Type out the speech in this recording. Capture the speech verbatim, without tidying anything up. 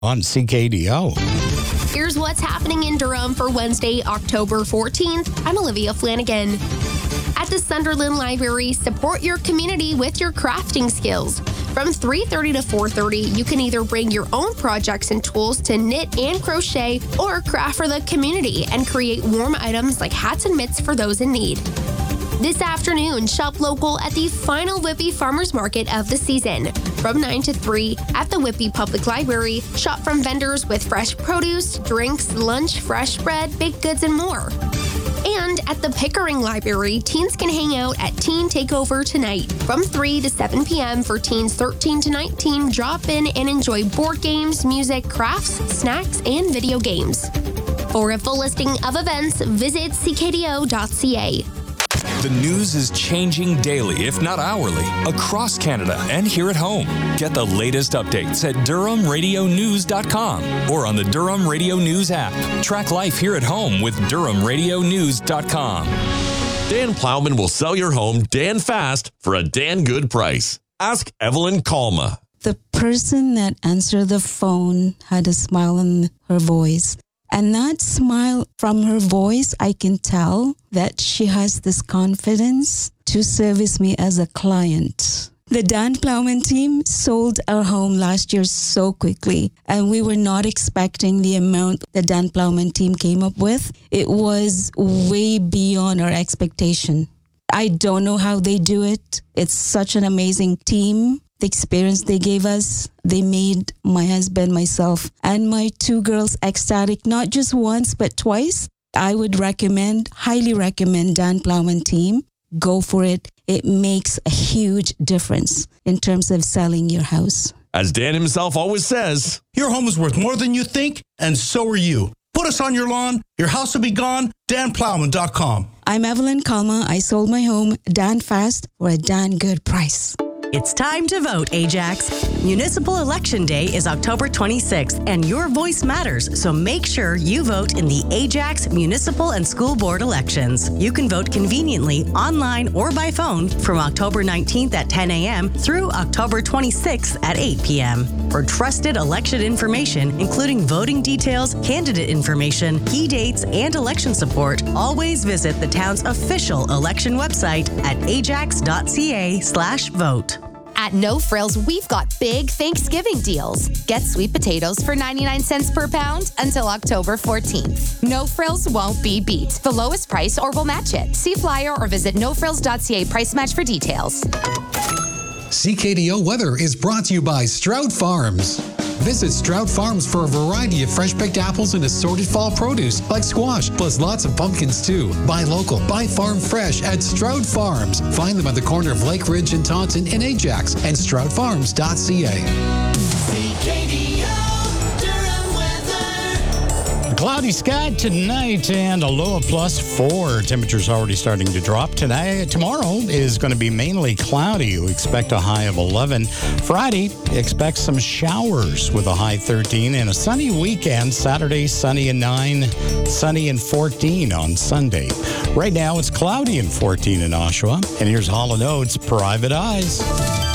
on C K D O. Here's what's happening in Durham for Wednesday, October fourteenth. I'm Olivia Flanagan. At the Sunderland Library, support your community with your crafting skills. From three thirty to four thirty, you can either bring your own projects and tools to knit and crochet or craft for the community and create warm items like hats and mitts for those in need. This afternoon, shop local at the final Whitby Farmers Market of the season. From nine to three at the Whitby Public Library, shop from vendors with fresh produce, drinks, lunch, fresh bread, baked goods, and more. And at the Pickering Library, teens can hang out at Teen Takeover tonight. From three to seven p.m. for teens thirteen to nineteen, drop in and enjoy board games, music, crafts, snacks, and video games. For a full listing of events, visit c k d o dot c a. The news is changing daily, if not hourly, across Canada and here at home. Get the latest updates at durham radio news dot com or on the Durham Radio News app. Track life here at home with durham radio news dot com. Dan Plowman will sell your home Dan fast for a Dan good price. Ask Evelyn Kalma. The person that answered the phone had a smile in her voice. And that smile from her voice, I can tell that she has this confidence to service me as a client. The Dan Plowman team sold our home last year so quickly, and we were not expecting the amount the Dan Plowman team came up with. It was way beyond our expectation. I don't know how they do it. It's such an amazing team. The experience they gave us, they made my husband, myself, and my two girls ecstatic, not just once, but twice. I would recommend, highly recommend Dan Plowman team. Go for it. It makes a huge difference in terms of selling your house. As Dan himself always says, your home is worth more than you think, and so are you. Put us on your lawn. Your house will be gone. dan plowman dot com. I'm Evelyn Kalma. I sold my home Dan fast for a Dan good price. It's time to vote, Ajax. Municipal Election Day is October twenty-sixth, and your voice matters, so make sure you vote in the Ajax Municipal and School Board elections. You can vote conveniently online or by phone from October nineteenth at ten a.m. through October twenty-sixth at eight p.m. For trusted election information, including voting details, candidate information, key dates, and election support, always visit the town's official election website at ajax dot c a slash vote. At No Frills, we've got big Thanksgiving deals. Get sweet potatoes for ninety-nine cents per pound until October fourteenth. No Frills won't be beat. The lowest price or we'll match it. See flyer or visit no frills dot c a price match for details. C K D O weather is brought to you by Stroud Farms. Visit Stroud Farms for a variety of fresh-picked apples and assorted fall produce like squash, plus lots of pumpkins too. Buy local, buy farm fresh at Stroud Farms. Find them at the corner of Lake Ridge and Taunton in Ajax and stroud farms dot c a. C K D O Durham weather. Cloudy sky tonight and a low of plus four. Temperatures already starting to drop. Tonight, tomorrow is going to be mainly cloudy. We expect a high of eleven. Friday, expect some showers with a high thirteen and a sunny weekend. Saturday, sunny and nine, sunny and fourteen on Sunday. Right now, it's cloudy and fourteen in Oshawa. And here's Hall and Oates, Private Eyes.